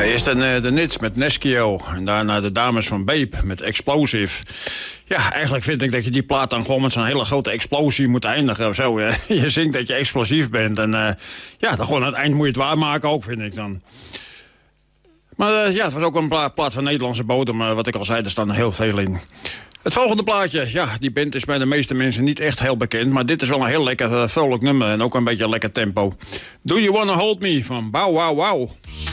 Eerst de Nits met Neskio. En daarna de dames van Babe met Explosive. Ja, eigenlijk vind ik dat je die plaat dan gewoon met zo'n hele grote explosie moet eindigen of zo. Je zingt dat je explosief bent. En ja, dan gewoon aan het eind moet je het waarmaken ook, vind ik dan. Maar ja, het was ook een plaat van Nederlandse bodem. Wat ik al zei, er staan er heel veel in. Het volgende plaatje, ja, die band is bij de meeste mensen niet echt heel bekend. Maar dit is wel een heel lekker vrolijk nummer en ook een beetje een lekker tempo. Do You Wanna Hold Me van Bow Wow Wow.